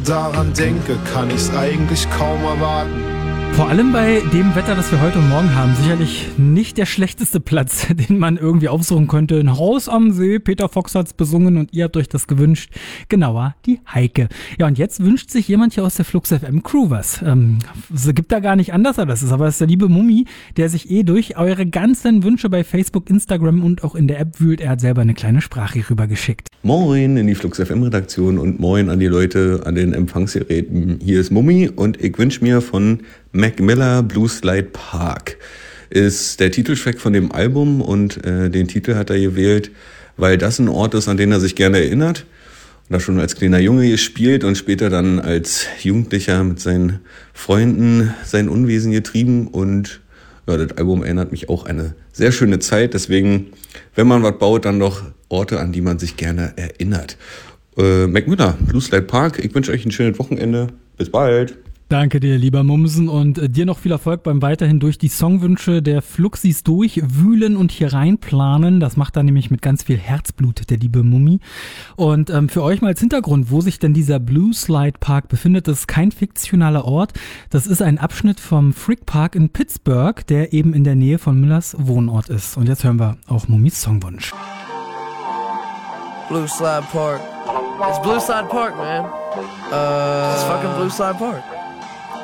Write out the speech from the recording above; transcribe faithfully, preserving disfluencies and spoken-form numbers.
Daran denke, kann ich's eigentlich kaum erwarten. Vor allem bei dem Wetter, das wir heute und morgen haben, sicherlich nicht der schlechteste Platz, den man irgendwie aufsuchen könnte. Ein Haus am See, Peter Fox hat's besungen und ihr habt euch das gewünscht. Genauer, die Heike. Ja, und jetzt wünscht sich jemand hier aus der Flux F M Crew was. Ähm, es gibt da gar nicht anders, das ist aber das ist der liebe Mummi, der sich eh durch eure ganzen Wünsche bei Facebook, Instagram und auch in der App wühlt. Er hat selber eine kleine Sprache rübergeschickt. Moin in die Flux F M Redaktion und moin an die Leute an den Empfangsgeräten. Hier ist Mummi und ich wünsche mir von Mac Miller Blue Slide Park. Ist der Titeltrack von dem Album und äh, den Titel hat er gewählt, weil das ein Ort ist, an den er sich gerne erinnert. Und da schon als kleiner Junge gespielt und später dann als Jugendlicher mit seinen Freunden sein Unwesen getrieben. Und ja, das Album erinnert mich auch an eine sehr schöne Zeit. Deswegen, wenn man was baut, dann doch Orte, an die man sich gerne erinnert. Äh, Mac Miller, Blue Slide Park. Ich wünsche euch ein schönes Wochenende. Bis bald. Danke dir, lieber Mumsen, und äh, dir noch viel Erfolg beim weiterhin durch die Songwünsche der Fluxis durchwühlen und hier reinplanen. Das macht er nämlich mit ganz viel Herzblut, der liebe Mummi. Und ähm, für euch mal als Hintergrund, wo sich denn dieser Blue Slide Park befindet, das ist kein fiktionaler Ort. Das ist ein Abschnitt vom Frick Park in Pittsburgh, der eben in der Nähe von Millers Wohnort ist. Und jetzt hören wir auch Mummis Songwunsch. Blue Slide Park. It's Blue Slide Park, man. Uh, it's fucking Blue Slide Park.